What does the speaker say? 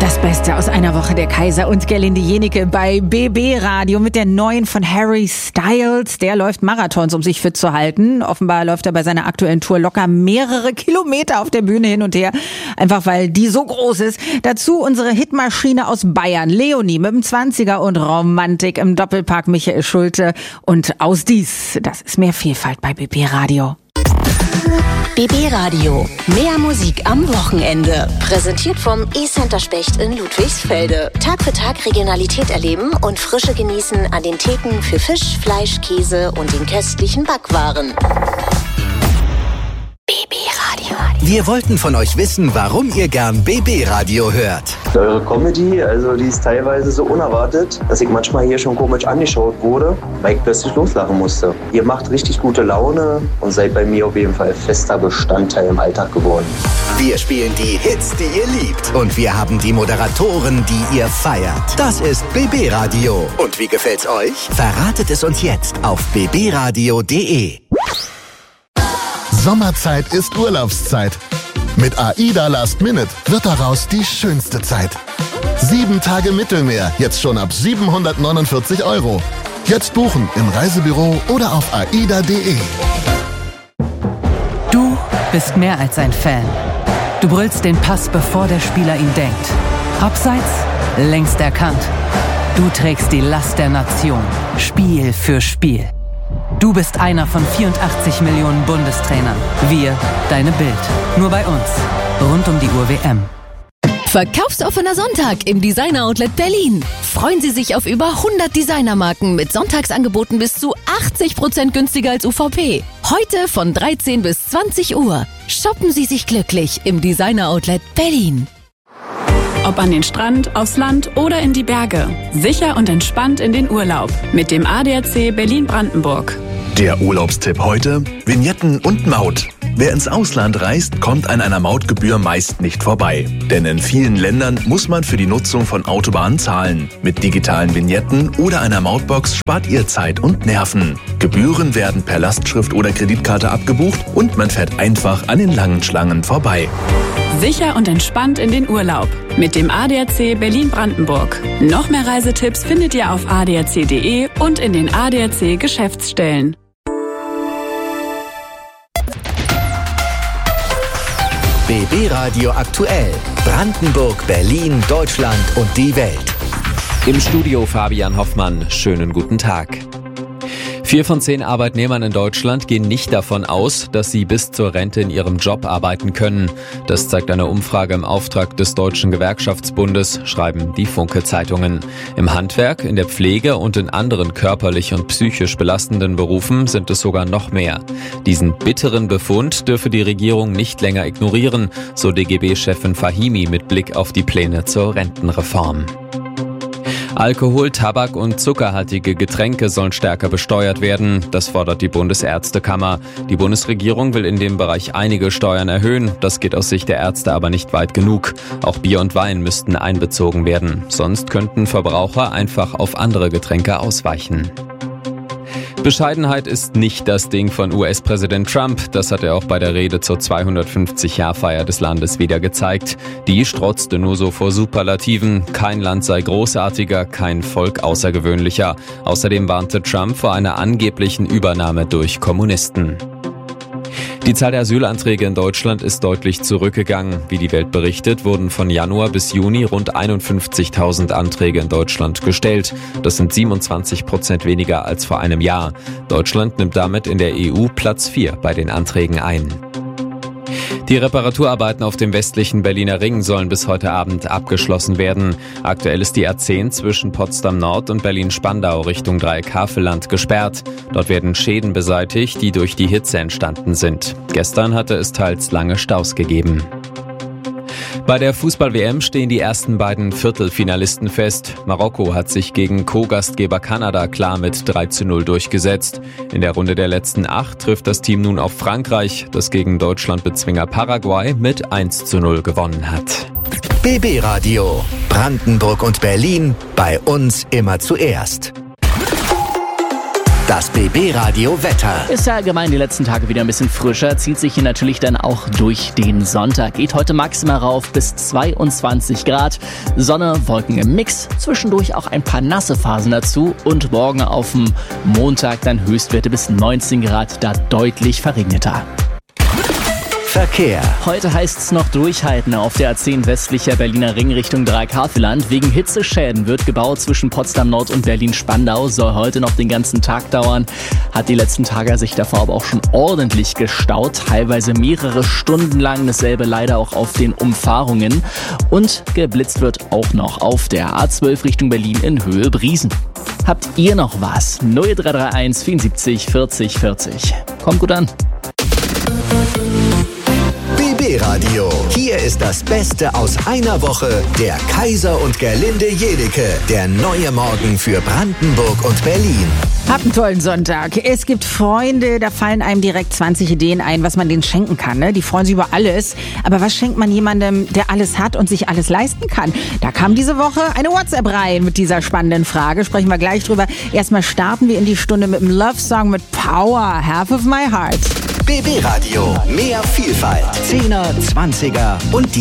Das Beste aus einer Woche, der Kaiser und Gerlinde Jennecke bei BB Radio mit der neuen von Harry Styles. Der läuft Marathons, um sich fit zu halten. Offenbar läuft er bei seiner aktuellen Tour locker mehrere Kilometer auf der Bühne hin und her. Einfach weil die so groß ist. Dazu unsere Hitmaschine aus Bayern. Leonie mit dem 20er und Romantik im Doppelpack Michael Schulte. Und aus dies, das ist mehr Vielfalt bei BB Radio. BB Radio. Mehr Musik am Wochenende. Präsentiert vom E-Center Specht in Ludwigsfelde. Tag für Tag Regionalität erleben und Frische genießen an den Theken für Fisch, Fleisch, Käse und den köstlichen Backwaren. BB Radio. Wir wollten von euch wissen, warum ihr gern BB Radio hört. Eure Comedy, also die ist teilweise so unerwartet, dass ich manchmal hier schon komisch angeschaut wurde, weil ich plötzlich loslachen musste. Ihr macht richtig gute Laune und seid bei mir auf jeden Fall fester Bestandteil im Alltag geworden. Wir spielen die Hits, die ihr liebt. Und wir haben die Moderatoren, die ihr feiert. Das ist BB Radio. Und wie gefällt's euch? Verratet es uns jetzt auf bbradio.de. Sommerzeit ist Urlaubszeit. Mit AIDA Last Minute wird daraus die schönste Zeit. 7 Tage Mittelmeer, jetzt schon ab 749 €. Jetzt buchen im Reisebüro oder auf aida.de. Du bist mehr als ein Fan. Du brüllst den Pass, bevor der Spieler ihn denkt. Abseits, längst erkannt. Du trägst die Last der Nation, Spiel für Spiel. Du bist einer von 84 Millionen Bundestrainern. Wir, deine Bild. Nur bei uns. Rund um die Uhr WM. Verkaufsoffener Sonntag im Designer Outlet Berlin. Freuen Sie sich auf über 100 Designermarken mit Sonntagsangeboten bis zu 80% günstiger als UVP. Heute von 13 bis 20 Uhr. Shoppen Sie sich glücklich im Designer Outlet Berlin. Ob an den Strand, aufs Land oder in die Berge. Sicher und entspannt in den Urlaub mit dem ADAC Berlin-Brandenburg. Der Urlaubstipp heute: Vignetten und Maut. Wer ins Ausland reist, kommt an einer Mautgebühr meist nicht vorbei. Denn in vielen Ländern muss man für die Nutzung von Autobahnen zahlen. Mit digitalen Vignetten oder einer Mautbox spart ihr Zeit und Nerven. Gebühren werden per Lastschrift oder Kreditkarte abgebucht und man fährt einfach an den langen Schlangen vorbei. Sicher und entspannt in den Urlaub mit dem ADAC Berlin-Brandenburg. Noch mehr Reisetipps findet ihr auf adac.de und in den ADAC Geschäftsstellen. BB Radio aktuell. Brandenburg, Berlin, Deutschland und die Welt. Im Studio Fabian Hoffmann. Schönen guten Tag. 4 von 10 Arbeitnehmern in Deutschland gehen nicht davon aus, dass sie bis zur Rente in ihrem Job arbeiten können. Das zeigt eine Umfrage im Auftrag des Deutschen Gewerkschaftsbundes, schreiben die Funke-Zeitungen. Im Handwerk, in der Pflege und in anderen körperlich und psychisch belastenden Berufen sind es sogar noch mehr. Diesen bitteren Befund dürfe die Regierung nicht länger ignorieren, so DGB-Chefin Fahimi mit Blick auf die Pläne zur Rentenreform. Alkohol, Tabak und zuckerhaltige Getränke sollen stärker besteuert werden. Das fordert die Bundesärztekammer. Die Bundesregierung will in dem Bereich einige Steuern erhöhen. Das geht aus Sicht der Ärzte aber nicht weit genug. Auch Bier und Wein müssten einbezogen werden. Sonst könnten Verbraucher einfach auf andere Getränke ausweichen. Bescheidenheit ist nicht das Ding von US-Präsident Trump. Das hat er auch bei der Rede zur 250-Jahr-Feier des Landes wieder gezeigt. Die strotzte nur so vor Superlativen. Kein Land sei großartiger, kein Volk außergewöhnlicher. Außerdem warnte Trump vor einer angeblichen Übernahme durch Kommunisten. Die Zahl der Asylanträge in Deutschland ist deutlich zurückgegangen. Wie die Welt berichtet, wurden von Januar bis Juni rund 51.000 Anträge in Deutschland gestellt. Das sind 27% weniger als vor einem Jahr. Deutschland nimmt damit in der EU Platz 4 bei den Anträgen ein. Die Reparaturarbeiten auf dem westlichen Berliner Ring sollen bis heute Abend abgeschlossen werden. Aktuell ist die A10 zwischen Potsdam Nord und Berlin-Spandau Richtung Dreieck Havelland gesperrt. Dort werden Schäden beseitigt, die durch die Hitze entstanden sind. Gestern hatte es teils lange Staus gegeben. Bei der Fußball-WM stehen die ersten beiden Viertelfinalisten fest. Marokko hat sich gegen Co-Gastgeber Kanada klar mit 3:0 durchgesetzt. In der Runde der letzten 8 trifft das Team nun auf Frankreich, das gegen Deutschland-Bezwinger Paraguay mit 1:0 gewonnen hat. BB Radio. Brandenburg und Berlin. Bei uns immer zuerst. Das BB Radio Wetter. Ist ja allgemein die letzten Tage wieder ein bisschen frischer, zieht sich hier natürlich dann auch durch den Sonntag. Geht heute maximal rauf bis 22 Grad. Sonne, Wolken im Mix, zwischendurch auch ein paar nasse Phasen dazu und morgen auf dem Montag dann Höchstwerte bis 19 Grad, da deutlich verregneter. Verkehr. Heute heißt es noch durchhalten auf der A10 westlicher Berliner Ring Richtung Dreieck-Havelland. Wegen Hitzeschäden wird gebaut zwischen Potsdam Nord und Berlin-Spandau. Soll heute noch den ganzen Tag dauern. Hat die letzten Tage sich davor aber auch schon ordentlich gestaut. Teilweise mehrere Stunden lang. Dasselbe leider auch auf den Umfahrungen. Und geblitzt wird auch noch auf der A12 Richtung Berlin in Höhe Briesen. Habt ihr noch was? 0331 74 40 40. Kommt gut an. BB Radio. Hier ist das Beste aus einer Woche. Der Kaiser und Gerlinde Jenike. Der neue Morgen für Brandenburg und Berlin. Habt einen tollen Sonntag. Es gibt Freunde, da fallen einem direkt 20 Ideen ein, was man denen schenken kann. Ne? Die freuen sich über alles. Aber was schenkt man jemandem, der alles hat und sich alles leisten kann? Da kam diese Woche eine WhatsApp rein mit dieser spannenden Frage. Sprechen wir gleich drüber. Erstmal starten wir in die Stunde mit einem Love-Song mit Power, Half of My Heart. BB Radio. Mehr Vielfalt. 10er, 20er und die